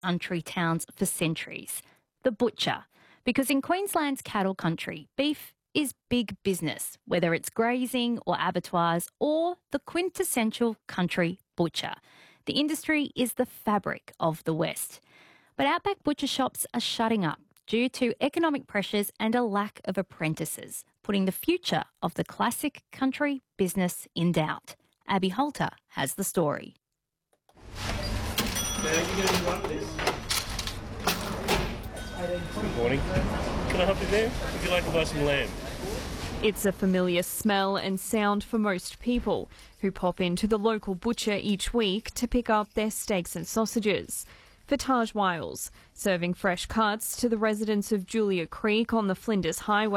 country towns for centuries, the butcher. Because in Queensland's cattle country, beef is big business, whether it's grazing or abattoirs or the quintessential country butcher. The industry is the fabric of the West. But outback butcher shops are shutting up due to economic pressures and a lack of apprentices, putting the future of the classic country business in doubt. Abby Holter has the story. Good morning. Can I help you there? Would you like to buy some lamb? It's a familiar smell and sound for most people who pop into the local butcher each week to pick up their steaks and sausages. For Taj Wiles, serving fresh cuts to the residents of Julia Creek on the Flinders Highway